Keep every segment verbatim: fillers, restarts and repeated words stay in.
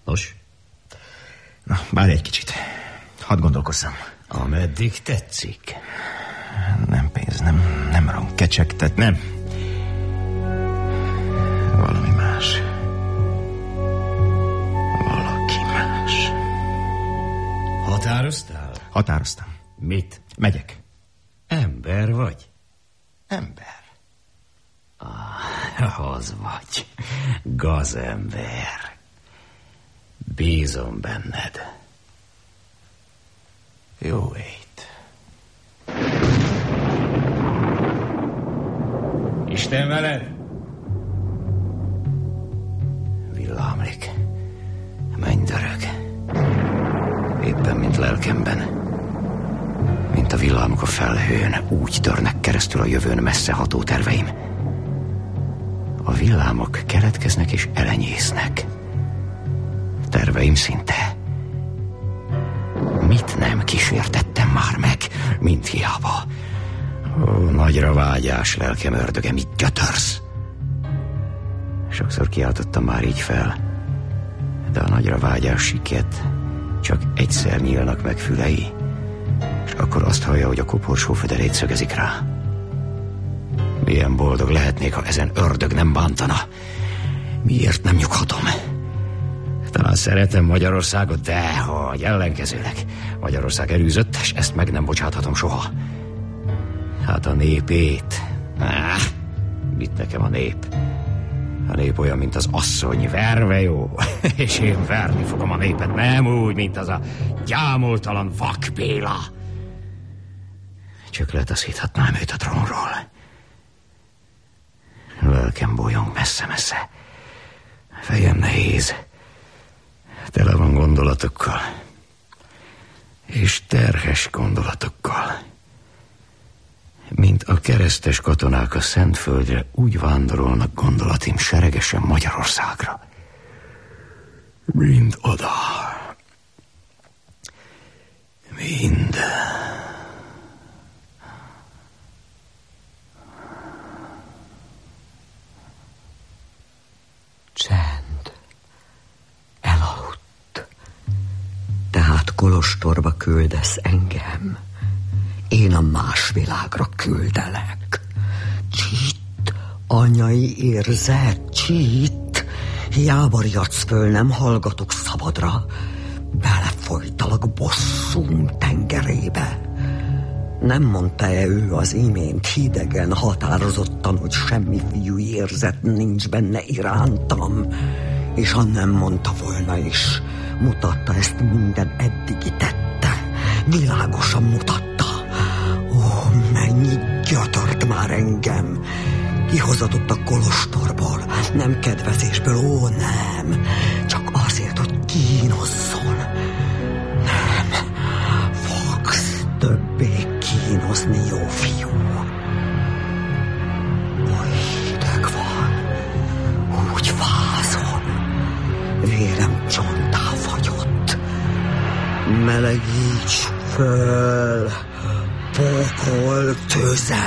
Nos? Na, várj egy kicsit. Hadd gondolkozzam. Ameddig tetszik. Nem pénz, nem, nem rom, kecsegtet, nem. Valami más. Valaki más. Határoztál? Határoztam. Mit? Megyek. Ember vagy? Ember. Ah, az vagy. Gazember. Bízom benned. Jó ét. Isten veled? Villámlik. Mennydörög. Éppen, mint lelkemben. Mint a villámok a felhőn, úgy törnek keresztül a jövőn messzeható terveim. A villámok keletkeznek és elenyésznek. Terveim szinte. Mit nem kísértettem már meg, mint hiába. Ó, nagyra vágyás, lelkem ördöge, mit gyötörsz? Sokszor kiáltottam már így fel, de a nagyra vágyás siket csak egyszer nyílnak meg fülei, és akkor azt hallja, hogy a koporsó föderét szögezik rá. Milyen boldog lehetnék, ha ezen ördög nem bántana. Miért nem nyughatom? Talán szeretem Magyarországot, de hogy ellenkezőleg. Magyarország elűzött, és ezt meg nem bocsáthatom soha. Hát a népét... Ah, mit nekem a nép? A nép olyan, mint az asszony, verve jó. És én verni fogom a népet, nem úgy, mint az a gyámoltalan Vak Béla. Csak letaszíthatnám őt a trónról. Lelkem bolyong messze-messze. Fejem nehéz. Tele van gondolatokkal. És terhes gondolatokkal. Mint a keresztes katonák a Szentföldre, úgy vándorolnak gondolatim seregesen Magyarországra. Mind oda. Mind. Csend. Elaludt. Tehát kolostorba küldesz engem. Én a más világra küldelek. Csit, anyai érzet, csit. Hiába riadsz föl, nem hallgatok szabadra. Belefolytalak bosszúm tengerébe. Nem mondta-e ő az imént hidegen, határozottan, hogy semmi fiú érzet nincs benne irántam? És ha nem mondta volna is, mutatta ezt minden eddigi tette. Világosan mutatta. Ó, mennyi gyötört már engem. Kihozatott a kolostorból, nem kedvezésből, ó nem, csak azért, hogy kínozzon. Nem, fogsz többé kínozni, jó fiú. Oly hideg van, úgy vázol, vérem csontá fagyott. Melegíts föl, pokol tüze.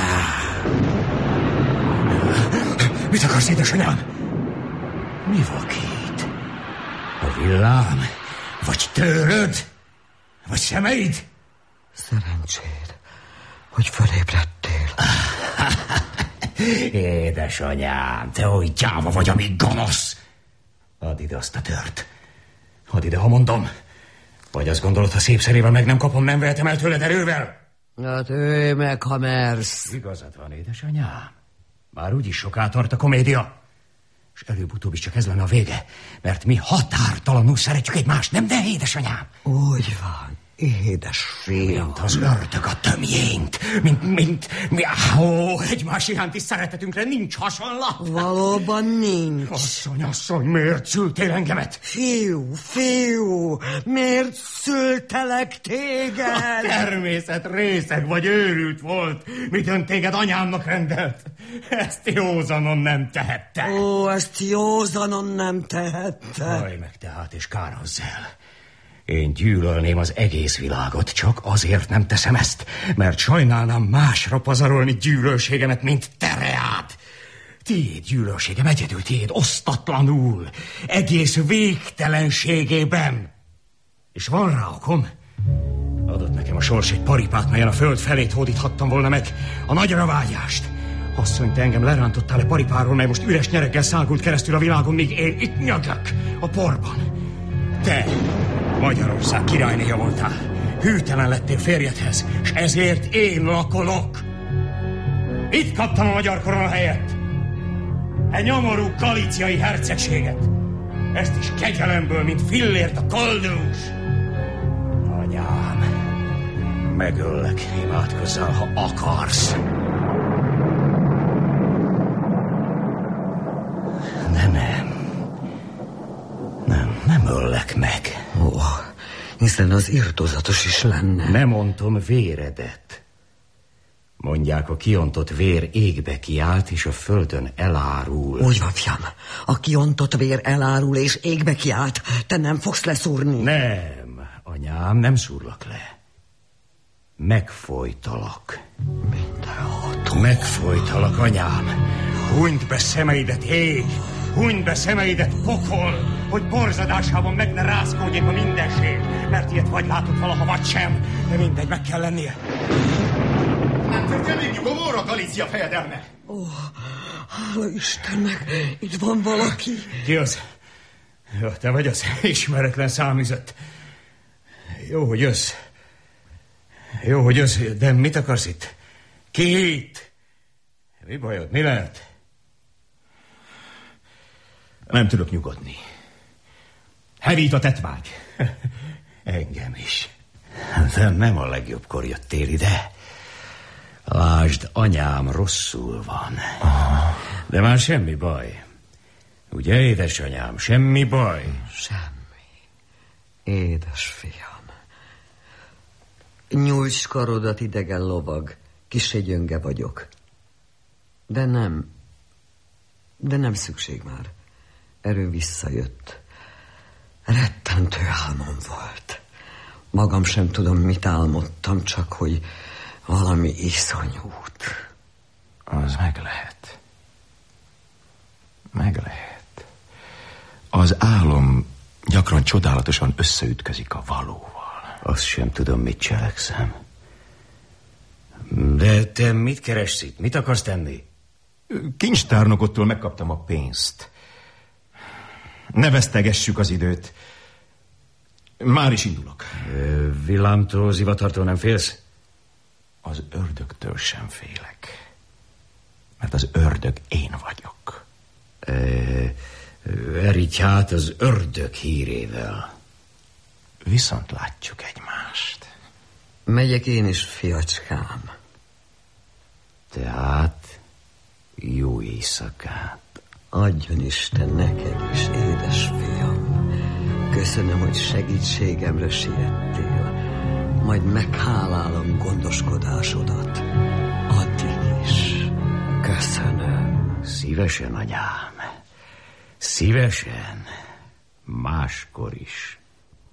Mit akarsz, édesanyám? Mi vakít? A villám? Vagy tőröd? Vagy szemeid? Szerencséd, hogy fölébredtél. Édesanyám, te oly gyáva vagy, amíg gonosz. Add ide azt a tört. Add ide, ha mondom. Vagy azt gondolod, ha szép szerével meg nem kapom, nem vehetem el tőled erővel? Hát ő meg, ha mersz. Igazad van, édesanyám. Már úgyis soká tart a komédia. És előbb-utóbb is csak ez lenne a vége. Mert mi határtalanul szeretjük egymást, nem de, édesanyám? Úgy van, édes fiam. Mint az ördög a tömjént. Mint, mint, mi, ó, egymás iránti szeretetünkre nincs hasonlat. Valóban nincs. Asszony, asszony, miért szültél engemet? Fiú, fiú, miért szültelek téged? A természet részeg vagy őrült volt. Mit ön téged anyámnak rendelt? Ezt józanon nem tehette. Ó, ezt józanon nem tehette. Hajj meg tehát, és kárhozz el. Én gyűlölném az egész világot, csak azért nem teszem ezt, mert sajnálnám másra pazarolni gyűlölségemet, mint tereát. Tiéd, gyűlölségem, egyedül tiéd, osztatlanul, egész végtelenségében. És van rá okom. Adott nekem a sors egy paripát, melyen a föld felét hódíthattam volna meg a nagyra vágyást. Asszony, te engem lerántottál-e paripáról, mely most üres nyereggel szágult keresztül a világon, míg én itt nyögök a porban. Te, Magyarország királynéja voltál, hűtelen lettél férjedhez, és ezért én lakolok. Itt kaptam a magyar korona helyett egy nyomorú galíciai hercegséget. Ezt is kegyelemből, mint fillért a koldus. Anyám, megöllek, imádkozzál, ha akarsz. De nem. Nem, nem öllek meg. Ó, hiszen az irtózatos is lenne. Nem ontom véredet. Mondják, a kiontott vér égbe kiált, és a földön elárul. Úgy van, fiam. A kiontott vér elárul, és égbe kiált. Te nem fogsz leszúrni. Nem, anyám, nem szúrlak le. Megfojtalak. Mindenható. Megfojtalak, anyám. Hunyd be szemeidet ég, hunyd be szemeidet pokol, hogy borzadásában meg ne rázkódjék a mindenség, mert ilyet vagy látok valaha, vagy sem, de mindegy, meg kell lennie. Nem történik nyugovóra, Galícia fejedelme. Ó, hála Istennek, itt van valaki. Ki az? Ja, te vagy az ismeretlen száműzött. Jó, hogy jössz. Jó, hogy jössz, de mit akarsz itt? Ki itt? Mi bajod, mi lehet? Nem tudok nyugodni. Hevít a tettvágy. Engem is. De nem a legjobbkor jöttél ide. Lásd, anyám rosszul van. Aha. De már semmi baj. Ugye, édesanyám, semmi baj? Semmi. Édes fiam. Nyújts karodat, idegen lovag. Kissé gyönge vagyok. De nem. De nem szükség már. Erő visszajött. Rettentő álmom volt. Magam sem tudom, mit álmodtam, csak hogy valami iszonyút. Az meg lehet. Meg lehet. Az álom gyakran csodálatosan összeütközik a valóval. Azt sem tudom, mit cselekszem. De te mit keressz itt? Mit akarsz tenni? Kincstárnokottól megkaptam a pénzt. Ne vesztegessük az időt. Már is indulok. Villámtól, zivatartól nem félsz? Az ördögtől sem félek. Mert az ördög én vagyok. E, erígy hát az ördög hírével. Viszont látjuk egymást. Megyek én is, fiacskám. Tehát jó éjszakát. Adjon Isten neked is, édes fiam. Köszönöm, hogy segítségemre siettél. Majd meghálálom gondoskodásodat. Addig is. Köszönöm. Szívesen, anyám. Szívesen. Máskor is.